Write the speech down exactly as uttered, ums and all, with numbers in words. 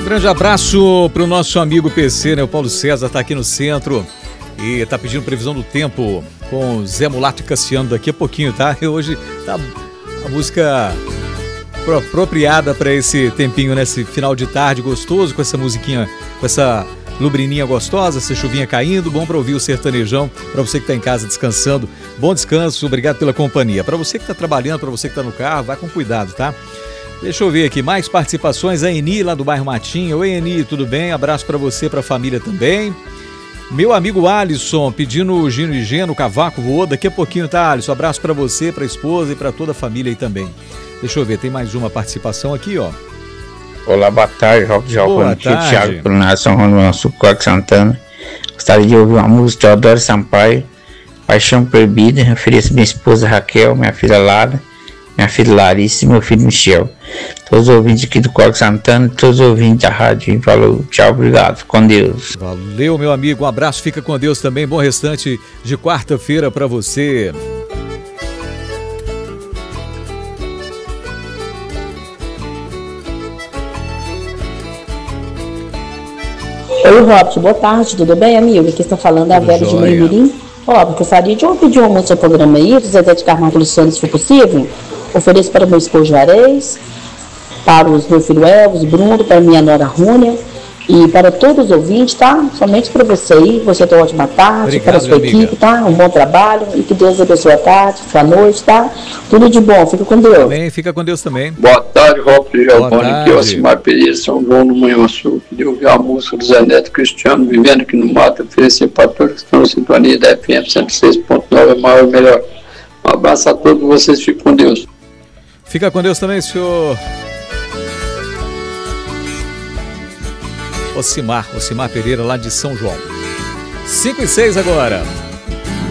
Um grande abraço para o nosso amigo P C, né? O Paulo César está aqui no centro e está pedindo previsão do tempo com Zé Mulato e Cassiano daqui a pouquinho, tá? E hoje tá a música apropriada para esse tempinho, nesse final de tarde gostoso, com essa musiquinha, com essa lubrininha gostosa, essa chuvinha caindo, bom para ouvir o sertanejão, para você que está em casa descansando, bom descanso, obrigado pela companhia. Para você que está trabalhando, para você que está no carro, vai com cuidado, tá? Deixa eu ver aqui, mais participações, a Eni lá do bairro Matinho. Oi Eni, tudo bem? Abraço para você, para a família também. Meu amigo Alisson, pedindo o Gino e Geno, o cavaco voou, daqui a pouquinho, tá, Alisson? Abraço para você, para a esposa e para toda a família aí também. Deixa eu ver, tem mais uma participação aqui, ó. Olá, boa tarde, Rob Jovem, aqui é o Thiago pelo Nação Ronaldo Coque Santana. Gostaria de ouvir uma música de Teodoro Sampaio, Paixão Proibida, ofereço minha esposa Raquel, minha filha Lara, minha filha Larissa e meu filho Michel. Todos os ouvintes aqui do Coque Santana, todos os ouvintes da rádio. Falou, tchau, obrigado, com Deus. Valeu, meu amigo, um abraço, fica com Deus também, bom restante de quarta-feira para você. Oi, Robson, boa tarde, tudo bem, amigo? Aqui está falando a Vera de Mirimirim. Ó, gostaria de pedir uma música no programa aí, do Zezé de Camargo Luciano, se for possível. Ofereço para meu esposo Juarez, para os meus filhos Elvis, Bruno, para minha nora Rúnia e para todos os ouvintes, tá? Somente para você aí, você tem uma ótima tarde, obrigado, para a sua equipe, amiga, tá? Um bom trabalho e que Deus abençoe a tarde, a noite, tá? Tudo de bom, fica com Deus. Também, fica com Deus tambem. Boa tarde, Robson Giovanni, aqui é o Cimar Pereira, São João do Manhuaçu. Queria ouvir a música do Zé Neto Cristiano, Vivendo Aqui no Mato, oferecer para todos que estão na sintonia da F M cento e seis ponto nove, maior e melhor. Um abraço a todos vocês, fiquem com Deus. Fica com Deus também, senhor. Ocimar, Ocimar Pereira, lá de São João. cinco e seis agora.